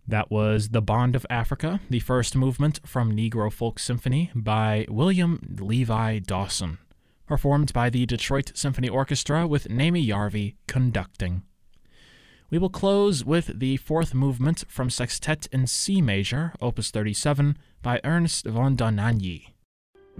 That was The Bond of Africa, the first movement from Negro Folk Symphony by William Levi Dawson, performed by the Detroit Symphony Orchestra with Naomi Yarvi conducting. We will close with the fourth movement from Sextet in C major, Opus 37, by Ernst von Dohnanyi.